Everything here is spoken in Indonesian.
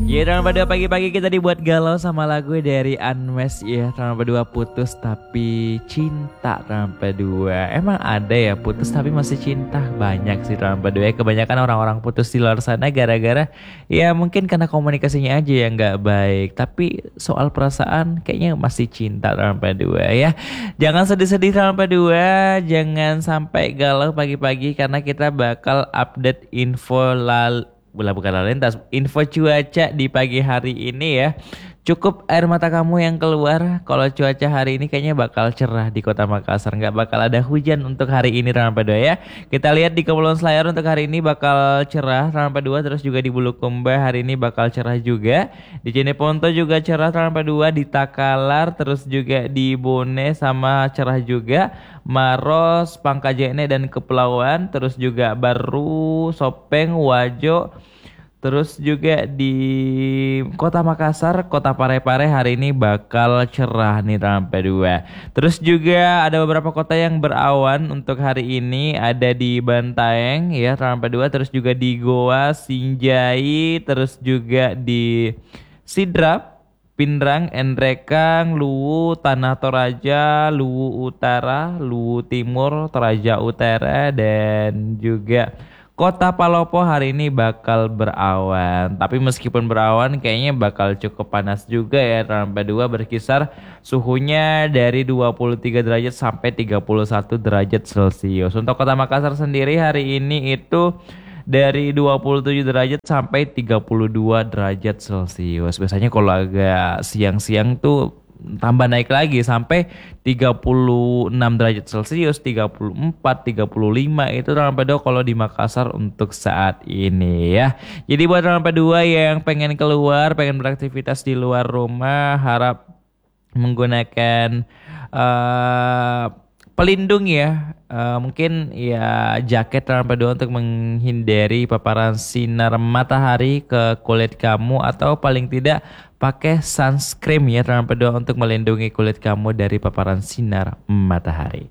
Ya Drama Berdua pagi-pagi kita dibuat galau sama lagu dari Unmesh ya. Drama Berdua putus tapi cinta. Drama Berdua emang ada ya putus tapi masih cinta. Banyak sih Drama Berdua ya. Kebanyakan orang-orang putus di luar sana gara-gara ya mungkin karena komunikasinya aja yang gak baik. Tapi soal perasaan kayaknya masih cinta Drama Berdua ya. Jangan sedih-sedih Drama Berdua. Jangan sampai galau pagi-pagi karena kita bakal update info bukan lalu lintas, info cuaca di pagi hari ini ya. Cukup air mata kamu yang keluar. Kalau cuaca hari ini kayaknya bakal cerah di kota Makassar. Nggak bakal ada hujan untuk hari ini Drama Berdua ya. Kita lihat di Kepulauan Selayar untuk hari ini bakal cerah Drama Berdua. Terus juga di Bulukumba hari ini bakal cerah juga. Di Jeneponto juga cerah Drama Berdua. Di Takalar terus juga di Bone sama cerah juga. Maros, Pangkajene dan Kepulauan. Terus juga Baru, Sopeng, Wajo. Terus juga di Kota Makassar, Kota Parepare hari ini bakal cerah nih Drama Berdua. Terus juga ada beberapa kota yang berawan untuk hari ini. Ada di Bantaeng ya Drama Berdua. Terus juga di Goa, Sinjai. Terus juga di Sidrap, Pindrang, Endrekang, Luwu, Tanah Toraja, Luwu Utara, Luwu Timur, Toraja Utara, dan juga Kota Palopo hari ini bakal berawan. Tapi meskipun berawan kayaknya bakal cukup panas juga ya. Drama Berdua berkisar suhunya dari 23 derajat sampai 31 derajat Celcius. Untuk Kota Makassar sendiri hari ini itu dari 27 derajat sampai 32 derajat Celcius. Biasanya kalau agak siang-siang tuh tambah naik lagi sampai 36 derajat Celcius, 34, 35 itu Drama Berdua kalau di Makassar untuk saat ini ya. Jadi buat Drama Berdua yang pengen keluar, pengen beraktivitas di luar rumah, harap menggunakan pelindung ya. Mungkin ya jaket Drama Berdua untuk menghindari paparan sinar matahari ke kulit kamu, atau paling tidak pakai sunscreen ya Drama Berdua untuk melindungi kulit kamu dari paparan sinar matahari.